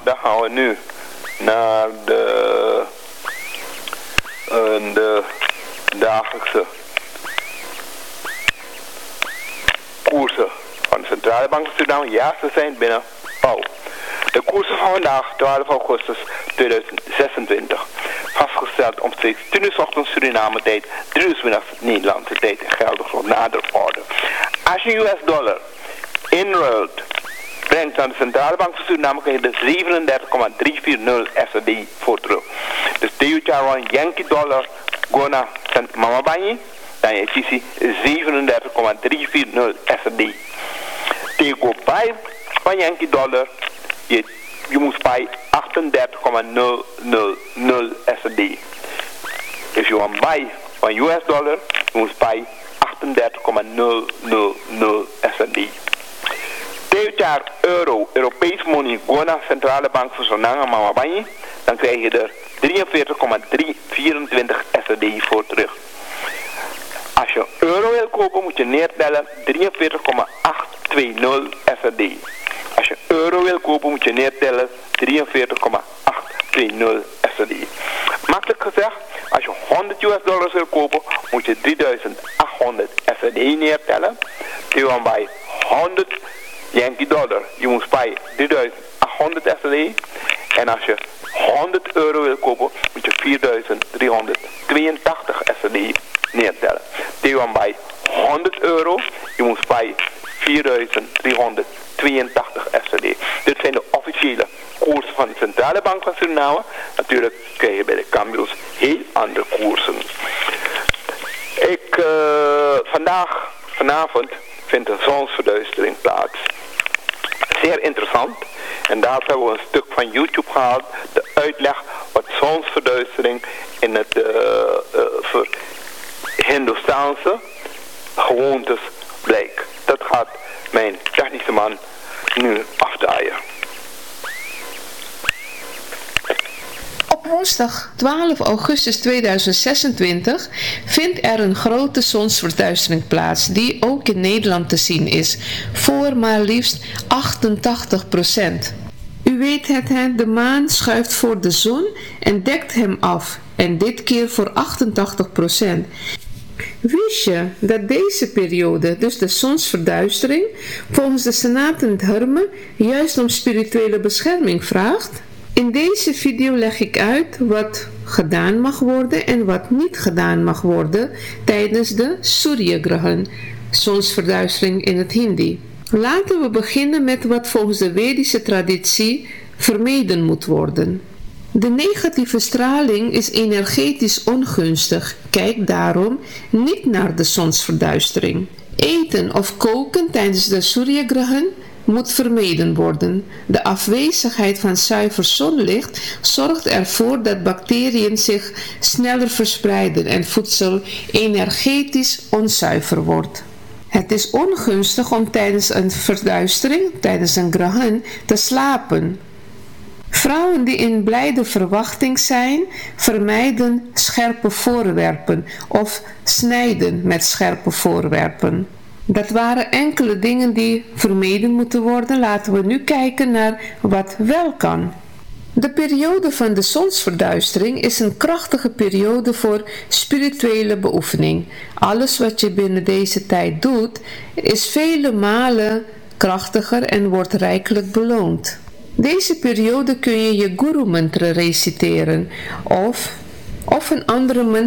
dan gaan we nu naar de dagelijkse koersen van de Centrale Bank van Suriname. Ja, ze zijn binnen. Oh. De koersen van vandaag, 12 augustus 2026. Vastgesteld om 10 uur 's ochtends Suriname tijd, 3 uur 's middags Nederlandse tijd en geldig voor nader orde. Als je US-dollar inruilt, brengt naar de Centrale Bank van Suriname, krijg je de 37,340 SRD voor terug. Dus tegen Yankee dollar, go naar Mama Banyi, dan je ziet 37,340 SRD. Tegen bij van Yankee dollar, je moet bij 38,000 SRD. If you want buy van US dollar, je moet bij 38,000 SRD. Tegen euro, Europees money, go naar Centrale Bank van Suriname, Mama Banyi, dan krijg je er 43,324 SRD voor terug. Als je euro wil kopen, moet je neertellen 43,820 SRD. Als je euro wil kopen, moet je neertellen 43,820 SRD. Makkelijk gezegd, als je 100 US dollars wil kopen, moet je 3800 SRD neertellen. Terwijl bij 100 Yankee dollar, je moet bij 3800 SRD. En als je 100 euro wil kopen, moet je 4382 SRD neertellen. Terwijl bij 100 euro, je moet bij 4382 SRD. Dit zijn de officiële koersen van de Centrale Bank van Suriname. Natuurlijk krijg je bij de cambios heel andere koersen. Vanavond vindt een zonsverduistering plaats. Zeer interessant. En daar hebben we een stuk van YouTube gehaald. De uitleg wat zonsverduistering in het voor Hindoestaanse gewoontes blijkt. Dat gaat mijn technische man nu afdraaien. Op woensdag 12 augustus 2026 vindt er een grote zonsverduistering plaats die ook in Nederland te zien is, voor maar liefst 88%. U weet het, hè? De maan schuift voor de zon en dekt hem af, en dit keer voor 88%. Wist je dat deze periode, dus de zonsverduistering, volgens de Senaat in het Hermen juist om spirituele bescherming vraagt? In deze video leg ik uit wat gedaan mag worden en wat niet gedaan mag worden tijdens de Surya-Grahan, zonsverduistering in het Hindi. Laten we beginnen met wat volgens de Vedische traditie vermeden moet worden. De negatieve straling is energetisch ongunstig. Kijk daarom niet naar de zonsverduistering. Eten of koken tijdens de Surya-Grahan moet vermeden worden. De afwezigheid van zuiver zonlicht zorgt ervoor dat bacteriën zich sneller verspreiden en voedsel energetisch onzuiver wordt. Het is ongunstig om tijdens een verduistering, tijdens een grahan, te slapen. Vrouwen die in blijde verwachting zijn, vermijden scherpe voorwerpen of snijden met scherpe voorwerpen. Dat waren enkele dingen die vermeden moeten worden. Laten we nu kijken naar wat wel kan. De periode van de zonsverduistering is een krachtige periode voor spirituele beoefening. Alles wat je binnen deze tijd doet, is vele malen krachtiger en wordt rijkelijk beloond. Deze periode kun je je guru mantra reciteren of een andere mantra